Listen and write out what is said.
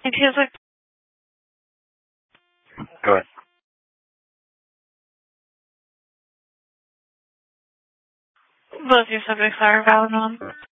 It feels like Go ahead. both your subjects are a valid one.